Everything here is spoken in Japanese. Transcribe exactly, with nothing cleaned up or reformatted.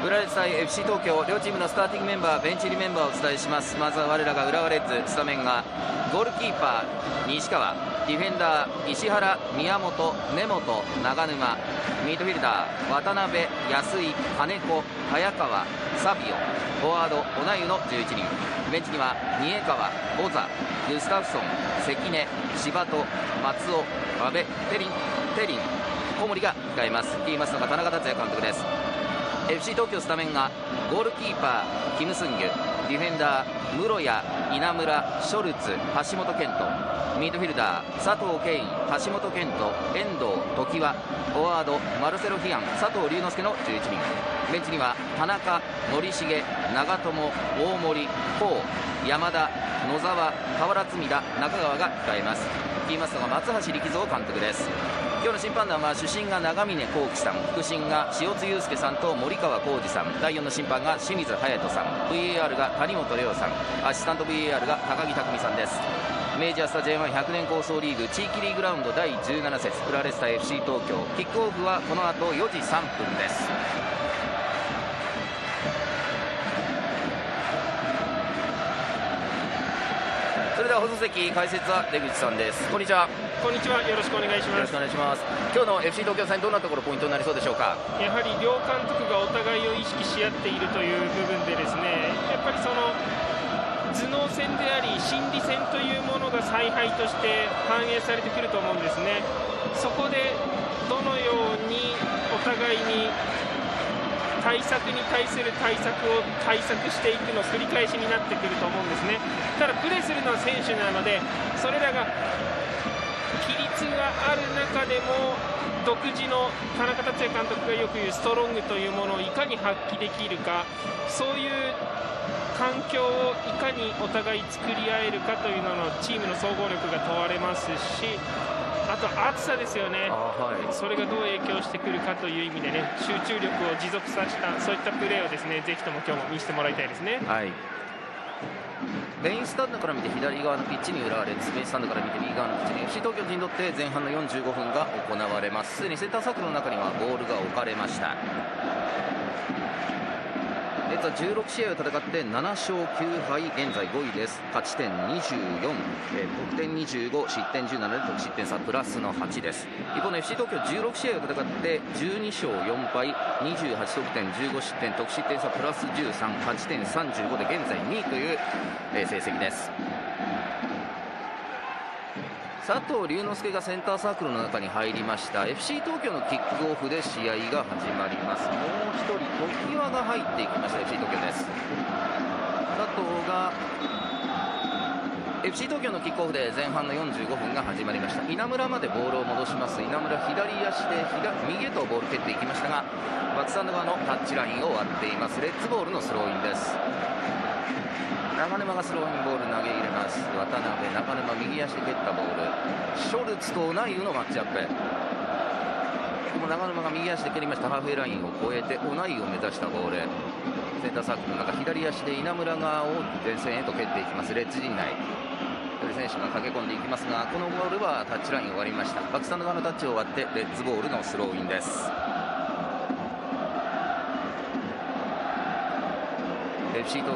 浦和レッズ対 エフシー 東京、両チームのスターティングメンバー、ベンチ入りメンバーをお伝えします。まずは我らが浦和レッズ、スタメンがゴールキーパー西川、ディフェンダー石原、宮本、根本、長沼、ミードフィルダー渡辺、安井、金子、早川、サビオ、フォワード小名湯のじゅういちにん、ベンチには三重川、ボザ、グスタフソン、関根、柴戸、松尾、阿部、テリン、テリン、小森が控えます。率いますのが田中達也監督です。 エフシー 東京スタメンがゴールキーパーキム・スンギュ、ディフェンダー室谷、稲村、ショルツ、橋本健人、ミードフィルダー佐藤圭、橋本健人、遠藤、常盤、フォワードマルセロ・ヒアン、佐藤龍之介のじゅういちにん、ベンチには田中、森重、長友、大森、高、山田、野沢、河原積田、中川が控えます。率いますのが松橋力三監督です。今日の審判団は主審が長峰幸喜さん、副審が塩津祐介さんと森川浩二さん、だいよんの審判が清水隼人さん、 ブイエーアール が谷本レオさん、アシスタント ブイエーアール が高木匠さんです。明治安田 ジェイワンひゃく 年構想リーグ地域リーグラウンドだいじゅうなな節、浦和レッズ対 エフシー 東京、キックオフはこの後よじさんぷんです。それでは放送席解説は出口さんです。こんにちは。 こんにちは、よろしくお願いします。 よろしくお願いします。今日の エフシー 東京戦、どんなところポイントになりそうでしょうか。 やはり両監督がお互いを意識し合っているという部分でですね、やっぱりその頭脳戦であり心理戦というものが采配として反映されてくると思うんですね。そこでどのようにお互いに対策に対する対策を対策していくの繰り返しになってくると思うんですね。ただプレーするのは選手なので、それらが規律がある中でも独自の田中達也監督がよく言うストロングというものをいかに発揮できるか、そういう環境をいかにお互い作り合えるかというののチームの総合力が問われますし、あと暑さですよね、はい、それがどう影響してくるかという意味でね、集中力を持続させたそういったプレーをですね、ぜひとも今日も見せてもらいたいですね。 はい、メインスタンドから見て左側のピッチに浦和レッズ、メインスタンドから見て右側のピッチに エフシー 東京にとって前半のよんじゅうごふんが行われます。すでにセンターサークルの中にはボールが置かれました。レッズはじゅうろく試合を戦ってなな勝きゅう敗、現在ごいです。勝ち点にじゅうよん、えー、得点にじゅうご、失点じゅうななで得失点差プラスのはちです。一方の エフシー 東京じゅうろく試合を戦ってじゅうに勝よん敗、にじゅうはち得点、じゅうご失点、得失点差プラスじゅうさん、勝ち点さんじゅうごで現在にいという、えー、成績です。佐藤龍之介がセンターサークルの中に入りました。 エフシー 東京のキックオフで試合が始まります。もう一人常盤が入っていきました。 エフシー 東京です。佐藤が エフシー 東京のキックオフで前半のよんじゅうごふんが始まりました。稲村までボールを戻します。稲村左足で右へとボール蹴っていきましたが、バックスタンド側のタッチラインを割っています。レッズボールのスローインです。長沼がスローインボール投げ入れます。渡辺、長沼右足で蹴ったボール、ショルツとオナイウのマッチアップ。ここも長沼が右足で蹴りました。ハーフウェイラインを越えてオナイウを目指したボール、センターサークルの中左足で稲村が大きく前線へと蹴っていきます。レッズ陣内一人選手が駆け込んでいきますが、このボールはタッチラインを割りました。バックスタンド側のタッチを割ってレッズボールのスローインです。エフシー